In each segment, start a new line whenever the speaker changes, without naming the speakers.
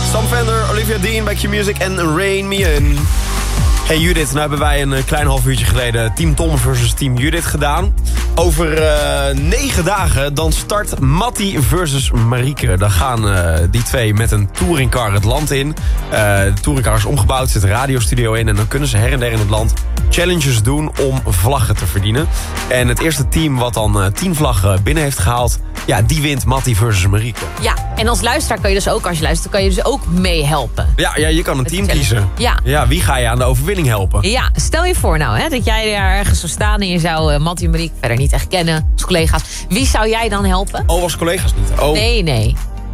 Sam Fender, Olivia Dean bij Q-Music en Rain Me In. Hey Judith, nou hebben wij een klein half uurtje geleden Team Tom versus Team Judith gedaan. Over 9 dagen dan start Mattie versus Marieke. Dan gaan die twee met een touringcar het land in. De touringcar is omgebouwd, zit een radiostudio in. En dan kunnen ze her en der in het land challenges doen om vlaggen te verdienen. En het eerste team wat dan 10 vlaggen binnen heeft gehaald, ja, die wint Mattie versus Marieke.
Ja, en als luisteraar kan je dus ook, als je luistert, kan je dus ook meehelpen.
Ja, je kan een team kiezen.
Ja.
Wie ga je aan de overwinning helpen?
Ja, stel je voor nou, hè, dat jij daar ergens zou staan en je zou Mattie en Marieke verder niet echt kennen als collega's. Wie zou jij dan helpen?
Oh, als collega's niet? Oh.
Nee.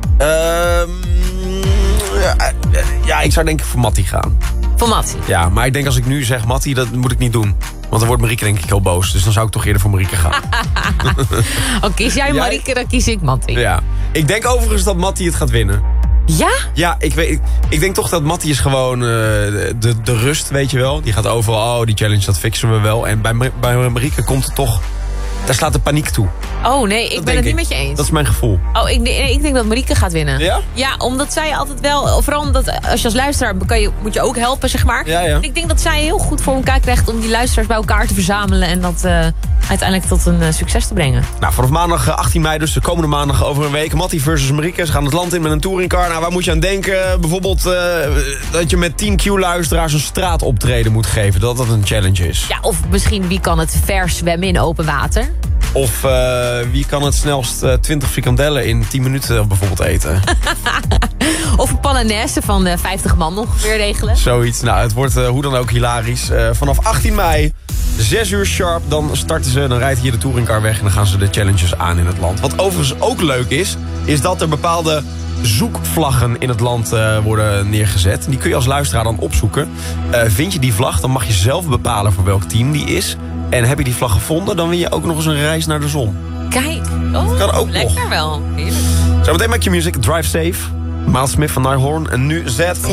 Ja, ik zou denk ik voor Mattie gaan.
Voor Mattie?
Ja, maar ik denk als ik nu zeg Mattie, dat moet ik niet doen. Want dan wordt Marieke denk ik heel boos. Dus dan zou ik toch eerder voor Marieke gaan.
Kies jij Marieke, dan kies ik Mattie.
Ja. Ik denk overigens dat Mattie het gaat winnen.
Ja?
Ja, ik denk toch dat Mattie is gewoon de rust, weet je wel. Die gaat overal, die challenge, dat fixen we wel. En bij Marieke komt het toch, daar slaat de paniek toe.
Oh nee, ik ben het niet met je eens.
Dat is mijn gevoel.
Oh, ik denk dat Marieke gaat winnen.
Ja?
Ja, omdat zij altijd wel, vooral omdat als je als luisteraar moet je ook helpen, zeg maar.
Ja.
En ik denk dat zij heel goed voor elkaar krijgt om die luisteraars bij elkaar te verzamelen en dat uiteindelijk tot een succes te brengen.
Nou, vanaf maandag 18 mei, dus de komende maandag over een week. Mattie versus Marieke. Ze gaan het land in met een touringcar. Nou, waar moet je aan denken? Bijvoorbeeld dat je met 10 Q-luisteraars een straatoptreden moet geven. Dat een challenge is.
Ja, of misschien wie kan het vers zwemmen in open water?
Of wie kan het snelst 20 frikandellen in 10 minuten bijvoorbeeld eten?
Of een polonaise van 50 man ongeveer regelen.
Zoiets. Nou, het wordt hoe dan ook hilarisch. Vanaf 18 mei, 6 uur sharp, dan starten ze. Dan rijdt hier de touringcar weg en dan gaan ze de challenges aan in het land. Wat overigens ook leuk is dat er bepaalde zoekvlaggen in het land worden neergezet. Die kun je als luisteraar dan opzoeken. Vind je die vlag, dan mag je zelf bepalen voor welk team die is. En heb je die vlag gevonden, dan win je ook nog eens een reis naar de zon.
Kijk, oh,
kan ook
lekker
nog.
Wel. Heerlijk.
Zometeen met Q-Music, Drive Safe. Miles Smith van Nile Horn en nu Z.